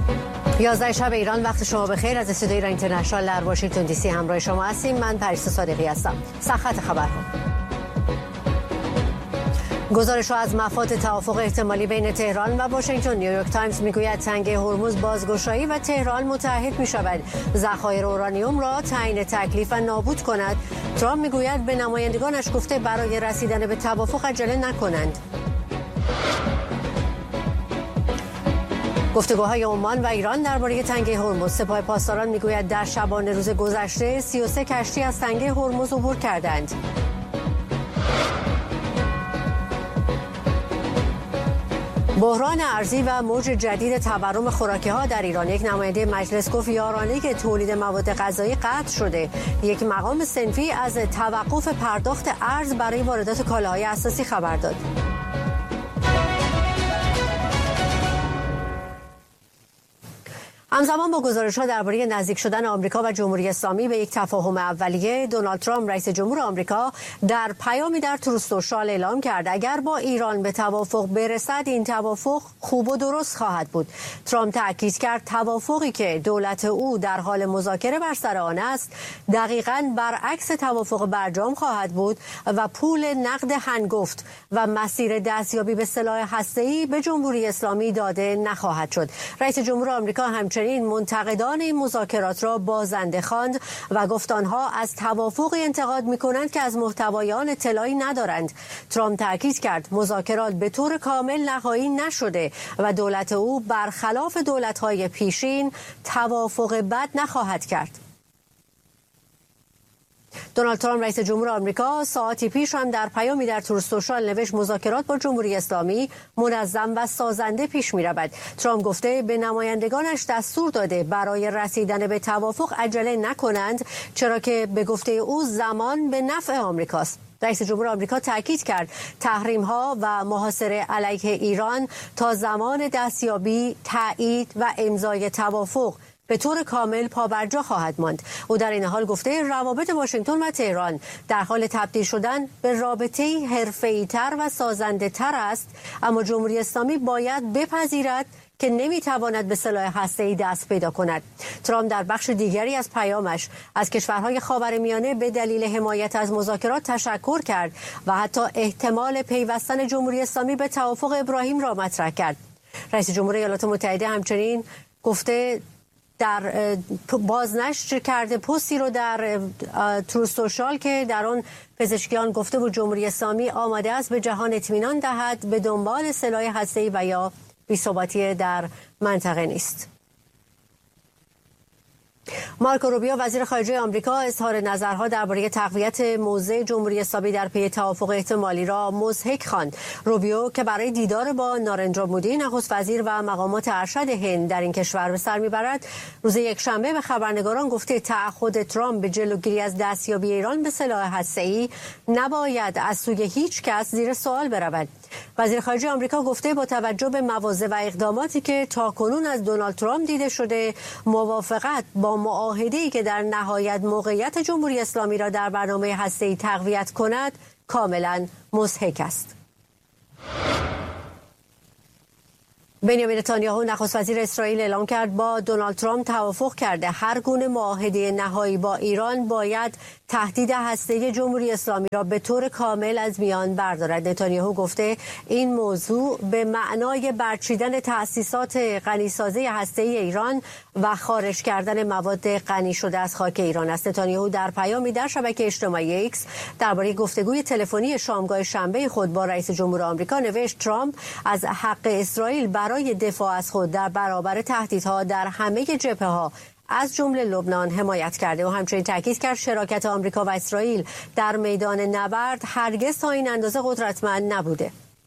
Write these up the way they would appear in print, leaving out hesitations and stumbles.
11 شب ایران، وقت شما بخیر. از استودیوی ایران اینترنشنال در واشنگتن دی سی همراه شما هستیم. من پریسا صادقی هستم. سرخط خبرها. گزارش‌ها از مفاد توافق احتمالی بین تهران و واشنگتن. نیویورک تایمز میگوید تنگه هرمز بازگشایی و تهران متحد می‌شود ذخایر اورانیوم را تعیین تکلیف و نابود کند. ترامپ میگوید به نمایندگانش گفته برای رسیدن به توافق عجله نکنند. گفتگوهای عمان و ایران درباره تنگه هرمز. سپاه پاسداران میگوید در شبانه روز گذشته 33 کشتی از تنگه هرمز عبور کردند. بحران ارزی و موج جدید تورم خوراکی‌ها در ایران. یک نماینده مجلس گفت یارانه‌ای که تولید مواد غذایی قطع شده. یک مقام صنفی از توقف پرداخت ارز برای واردات کالاهای اساسی خبر داد. همزمان با گزارش‌ها درباره نزدیک شدن آمریکا و جمهوری اسلامی به یک تفاهم اولیه، دونالد ترامپ رئیس جمهور آمریکا در پیامی در تروث سوشال اعلام کرد اگر با ایران به توافق برسد این توافق خوب و درست خواهد بود. ترامپ تاکید کرد توافقی که دولت او در حال مذاکره بر سر آن است دقیقاً برعکس توافق برجام خواهد بود و پول نقد هنگفت و مسیر دستیابی به سلاح هسته‌ای به جمهوری اسلامی داده نخواهد شد. رئیس جمهور آمریکا همچنین منتقدان این مذاکرات را بازنده خواند و گفت آنها از توافقی انتقاد می‌کنند که از محتوای آن اطلاعی ندارند. ترامپ تاکید کرد مذاکرات به طور کامل نهایی نشده و دولت او برخلاف دولت‌های پیشین توافق بد نخواهد کرد. دونالد ترامپ رئیس جمهور آمریکا ساعتی پیش هم در پیامی در تروث سوشال نوشت مذاکرات با جمهوری اسلامی منظم و سازنده پیش می‌رود. ترامپ گفته به نمایندگانش دستور داده برای رسیدن به توافق عجله نکنند چرا که به گفته او زمان به نفع آمریکاست. رئیس جمهور آمریکا تاکید کرد تحریم‌ها و محاصره علیه ایران تا زمان دستیابی، تایید و امضای توافق به طور کامل پابرجا خواهد ماند. او در این حال گفته روابط واشنگتن و تهران در حال تبدیل شدن به رابطه‌ای حرفه‌ای‌تر و سازنده‌تر است، اما جمهوری اسلامی باید بپذیرد که نمیتواند به سلاح هسته‌ای دست پیدا کند. ترامپ در بخش دیگری از پیامش از کشورهای خاورمیانه به دلیل حمایت از مذاکرات تشکر کرد و حتی احتمال پیوستن جمهوری اسلامی به توافق ابراهیم را مطرح کرد. رئیس جمهور ایالات متحده همچنین گفته در بازنشر کرده پستی رو در تروث سوشال که در آن پزشکیان گفته بود جمهوری اسلامی آماده است به جهان اطمینان دهد به دنبال سلاح هسته‌ای و یا بی‌ثباتی در منطقه نیست. مارکو روبیو وزیر خارجه آمریکا اظهار نظرها درباره تقویت موضع جمهوری اسلامی در پی توافق احتمالی را مضحک خواند. روبیو که برای دیدار با نارنجا مودی نخست وزیر و مقامات ارشد هند در این کشور به سر میبرد، روز یکشنبه به خبرنگاران گفته تعهد ترامپ به جلوگیری از دستیابی ایران به سلاح هسته‌ای نباید از سوی هیچ کس زیر سوال برود. وزیر خارجه آمریکا گفته با توجه به مواضع و اقداماتی که تاکنون از دونالد ترامپ دیده شده، موافقت با معاهده‌ای که در نهایت موقعیت جمهوری اسلامی را در برنامه هسته‌ای تقویت کند کاملا مضحک است. بنیامین نتانیاهو نخست وزیر اسرائیل اعلام کرد با دونالد ترامپ توافق کرده هر گونه معاهده نهایی با ایران باید تهدید هسته‌ای جمهوری اسلامی را به طور کامل از میان بردارد. نتانیاهو گفته این موضوع به معنای برچیدن تأسیسات غنیسازی هسته‌ای ایران و خارج کردن مواد غنی شده از خاک ایران است. نتانیاهو در پیامی در شبکه اجتماعی ایکس درباره گفتگوی تلفنی شامگاه شنبه خود با رئیس جمهور آمریکا نوشت ترامپ از حق اسرائیل برای دفاع از خود در برابر تهدیدها در همه جبهه‌ها از جمله لبنان حمایت کرده و همچنین تاکید کرد شراکت آمریکا و اسرائیل در میدان نبرد هرگز تا این اندازه قدرتمند نبوده.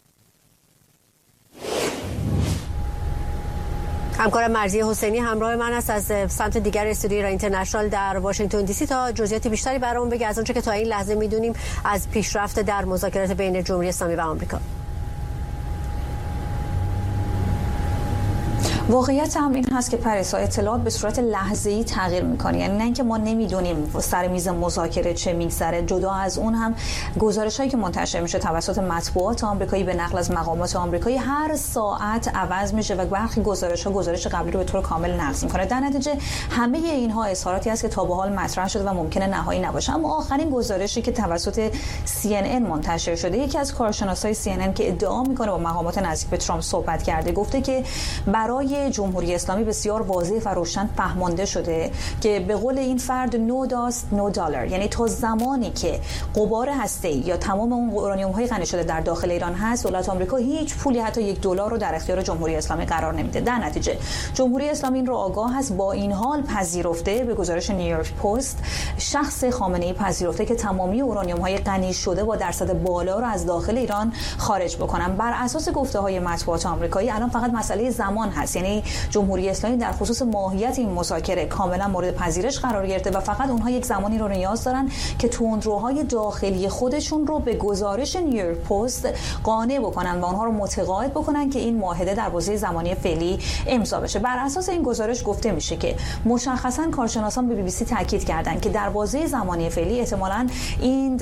همکارم مرضیه حسینی همراه من است از سمت دیگر استودیوی ایران اینترنشنال در واشنگتن دی سی تا جزئیات بیشتری برامون بگه از آنچه که تا این لحظه میدونیم از پیشرفت در مذاکرات بین جمهوری اسلامی و آمریکا. واقعیت هم این هست که پریسا اطلاعات به صورت لحظه‌ای تغییر میکنه، یعنی نه اینکه ما نمیدونیم سر میز مذاکره چه میگذره. جدا از اون هم گزارش‌هایی که منتشر میشه توسط مطبوعات آمریکایی به نقل از مقامات آمریکایی هر ساعت عوض میشه و برخی گزارش‌ها گزارش قبلی رو به طور کامل نقض میکنه. در نتیجه همه اینها اظهاراتی است که تا به حال مطرح شده و ممکنه نهایی نباشه. اما آخرین گزارشی که توسط CNN منتشر شده، یکی از کارشناسای CNN که ادعا میکنه با مقامات نزدیک به ترامپ صحبت کرده، گفته که برای جمهوری اسلامی بسیار واضح و روشن فهمانده شده که به قول این فرد no dust no dollar، یعنی تا زمانی که غبار هسته‌ای یا تمام اون اورانیوم‌های غنی شده در داخل ایران هست، دولت آمریکا هیچ پولی حتی $1 رو در اختیار جمهوری اسلامی قرار نمیده. در نتیجه جمهوری اسلامی این رو آگاه است، با این حال پذیرفته، به گزارش نیویورک پست، شخص خامنه‌ای پذیرفته که تمامی اورانیوم‌های غنی شده با درصد بالا رو از داخل ایران خارج بکنن. بر اساس گفته‌های مطبوعات آمریکایی الان فقط مسئله زمان هست، یعنی جمهوری اسلامی در خصوص ماهیت این مذاکره کاملا مورد پذیرش قرار گرفته و فقط اونها یک زمانی رو نیاز دارن که تندروهای داخلی خودشون رو به گزارش نیویورک پست قانع بکنن و اونها رو متقاعد بکنن که این معاهده در بازه زمانی فعلی امضا بشه. بر اساس این گزارش گفته میشه که مشخصا کارشناسان به BBC تاکید کردند که در بازه زمانی فعلی احتمالاً این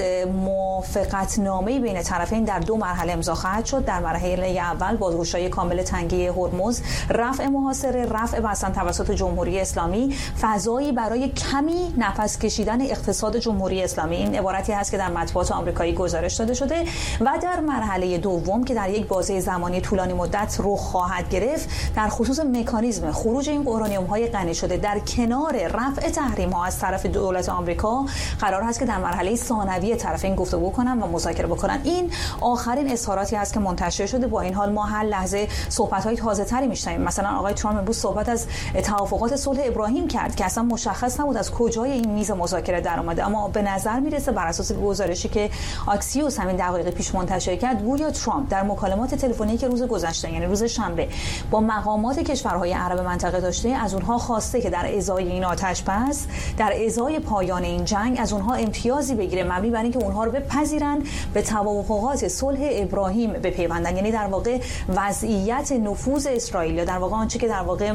موافقتنامه بین طرفین در 2 مرحله امضا خواهد شد. در مرحله اول بازگشایی کامل تنگه هرمز، رفع محاصره، رفع بسنت توسط جمهوری اسلامی، فضایی برای کمی نفس کشیدن اقتصاد جمهوری اسلامی. این عبارتی هست که در مطبوعات آمریکایی گزارش داده شده. و در مرحله دوم که در یک بازه زمانی طولانی مدت رخ خواهد گرفت، در خصوص مکانیزم خروج این اورانیوم‌های غنی شده در کنار رفع تحریم‌ها از طرف دولت آمریکا، قرار هست که در مرحله ثانویه طرفین گفتگو کنن و مذاکره بکنن. این آخرین اظهاراتی است که منتشر شده. با این حال ما هر لحظه صحبت‌های تازه‌تری می‌شنویم. مثلا آقای ترامپ امروز صحبت از توافقات صلح ابراهیم کرد که اصلا مشخص نبود از کجای این میز مذاکره در اومده، اما به نظر میرسه بر اساس گزارشی که آکسیوس همین دقایق پیش منتشر کرد، گویا ترامپ در مکالمات تلفنی که روز گذشته، یعنی روز شنبه، با مقامات کشورهای عرب منطقه داشته، از اونها خواسته که در ازای این آتش‌بس، در ازای پایان این جنگ، از اونها امتیازی بگیره مبنی بر اینکه اونها رو بپذیرن به توافقات صلح ابراهیم بپیوندن. یعنی در واقع وضعیت نفوذ اسرائیل یا در واقع آنچه که در واقع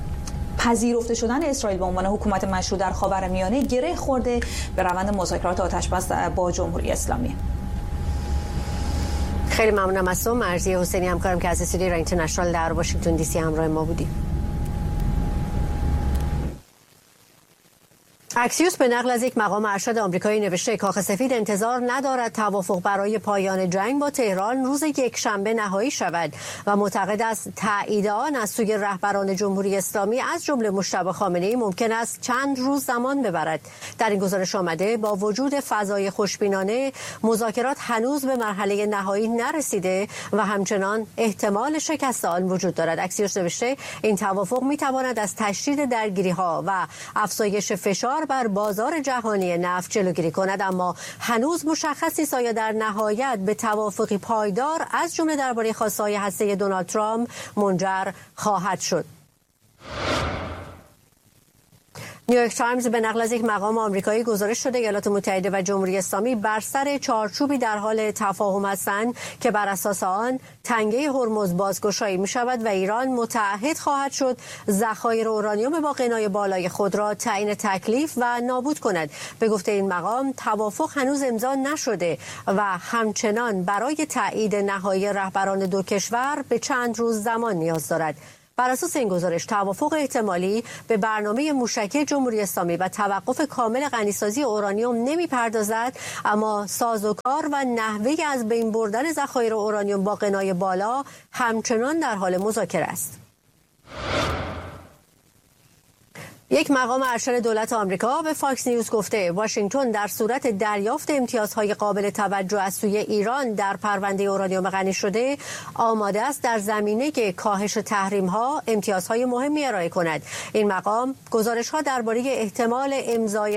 پذیرفته شدن اسرائیل به عنوان حکومت مشروع در خاورمیانه گره خورده به روند مذاکرات آتش‌بس با جمهوری اسلامی. خیلی ممنونم از تو مرضیه حسینی، همکارم که از استودیو اینترنشنال در واشنگتن دی سی همراه ما بودیم. اکسیوس به نقل از یک مقام ارشد آمریکایی نوشته کاخ سفید انتظار ندارد توافق برای پایان جنگ با تهران روز یکشنبه نهایی شود و معتقد است تایید آن از سوی رهبران جمهوری اسلامی از جمله مجتبی خامنه‌ای ممکن است چند روز زمان ببرد. در این گزارش آمده با وجود فضای خوشبینانه، مذاکرات هنوز به مرحله نهایی نرسیده و همچنان احتمال شکست آن وجود دارد. اکسیوس نوشته این توافق میتواند از تشدید درگیری‌ها و افزایش فشار بر بازار جهانی نفت جلوگیری کند، اما هنوز مشخص نیست آیا در نهایت به توافقی پایدار از جمله درباره خواسته‌های هسته‌ای دونالد ترامپ منجر خواهد شد. نیویورک تایمز به نقل از یک مقام آمریکایی گزارش شده ایالات متحده و جمهوری اسلامی بر سر چارچوبی در حال تفاهم هستند که بر اساس آن تنگه هرمز بازگشایی می شود و ایران متعهد خواهد شد ذخایر اورانیوم با غنای بالای خود را تعیین تکلیف و نابود کند. به گفته این مقام توافق هنوز امضا نشده و همچنان برای تایید نهایی رهبران دو کشور به چند روز زمان نیاز دارد. بر اساس این گزارش توافق احتمالی به برنامه موشکی جمهوری اسلامی و توقف کامل غنیسازی اورانیوم نمی‌پردازد، اما سازوکار و نحوه از بین بردن ذخایر اورانیوم با غنای بالا همچنان در حال مذاکره است. یک مقام ارشد دولت آمریکا به فاکس نیوز گفته واشنگتن در صورت دریافت امتیازهای قابل توجه از سوی ایران در پرونده اورانیوم غنی شده آماده است در زمینه کاهش تحریم‌ها امتیازهای مهمی ارائه کند. این مقام گزارش‌ها درباره احتمال امضای